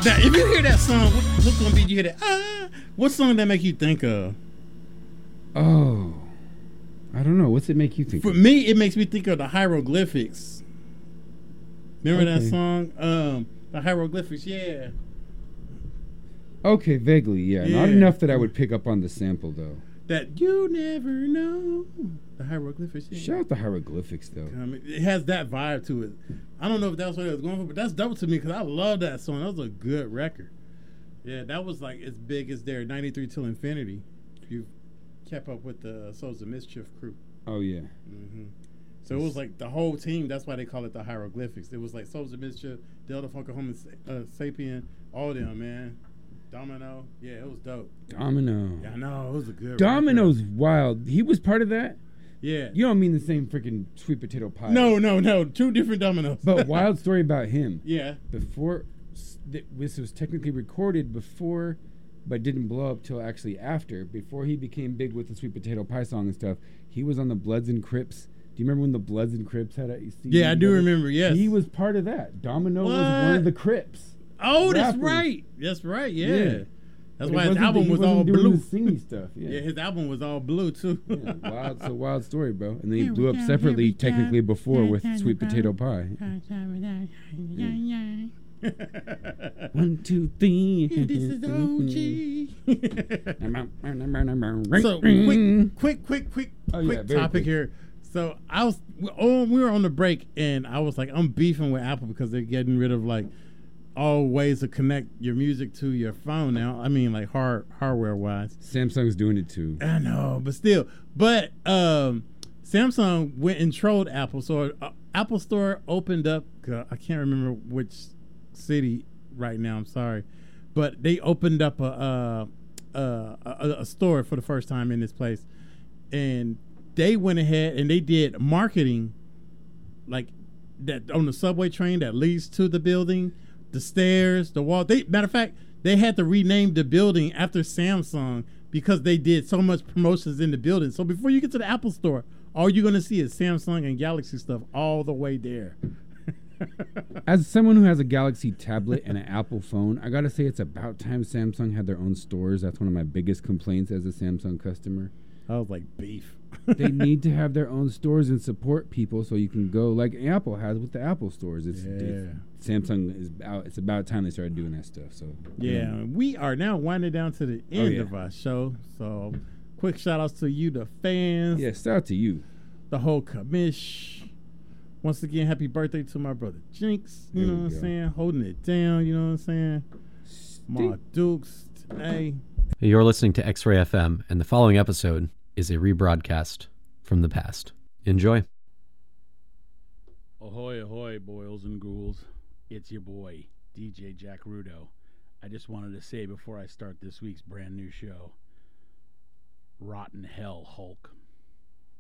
Now, if you hear that song, what's gonna be? You hear that? What song that make you think of? Oh, I don't know. What's it make you think? For me, it makes me think of the Hieroglyphics. Remember that song? The Hieroglyphics. Yeah. Okay, vaguely, yeah. Not enough that I would pick up on the sample though. That you never know. The Hieroglyphics. Yeah. Shout out the Hieroglyphics though. It has that vibe to it. I don't know if that's what it was going for, but that's dope to me because I love that song. That was a good record. Yeah, that was like as big as their 93 Till Infinity. You kept up with the Souls of Mischief crew. Oh yeah. Mm-hmm. So it was like the whole team. That's why they call it the Hieroglyphics. It was like Souls of Mischief, Delta Funka Homo Sapien, all them, man. Domino. Yeah, it was dope. Domino. Yeah, I know. It was a good Domino's record. Wild. He was part of that? Yeah. You don't mean the same freaking Sweet Potato Pie. No. Two different Dominoes. But wild story about him. Yeah. Before, this was technically recorded before, but didn't blow up till actually after. Before he became big with the Sweet Potato Pie song and stuff, he was on the Bloods and Crips. Do you remember when the Bloods and Crips had a... Yeah, I do remember, yes. He was part of that. Domino was one of the Crips. Oh, that's right. That's right, yeah. That's why his album was all doing blue. The singy stuff, yeah. His album was all blue, too. Yeah, it's a wild story, bro. And then he blew up separately, technically, before with Sweet Potato Pie. 1, 2, 3. This is OG. So, quick topic here. So, we were on the break, and I was like, I'm beefing with Apple because they're getting rid of, like, all ways to connect your music to your phone now. I mean, like hardware wise. Samsung's doing it too. I know, but still. But Samsung went and trolled Apple. So Apple Store opened up. I can't remember which city right now. I'm sorry, but they opened up a store for the first time in this place, and they went ahead and they did marketing, like that on the subway train that leads to the building. The stairs, the wall. Matter of fact, they had to rename the building after Samsung because they did so much promotions in the building. So before you get to the Apple Store, all you're going to see is Samsung and Galaxy stuff all the way there. As someone who has a Galaxy tablet and an Apple phone, I got to say it's about time Samsung had their own stores. That's one of my biggest complaints as a Samsung customer. I was like, beef. They need to have their own stores and support people so you can go like Apple has with the Apple stores. Samsung is out. It's about time they started doing that stuff. So we are now winding down to the end of our show. So quick shout outs to you, the fans. Yeah, shout out to you. The whole commish. Once again, happy birthday to my brother Jinx. You know what I'm saying? Holding it down, you know what I'm saying? My Dukes. Hey. You're listening to X-Ray FM, and the following episode is a rebroadcast from the past. Enjoy. Ahoy, ahoy, boils and ghouls. It's your boy, DJ Jack Rudo. I just wanted to say before I start this week's brand new show, Rotten Hell, Hulk.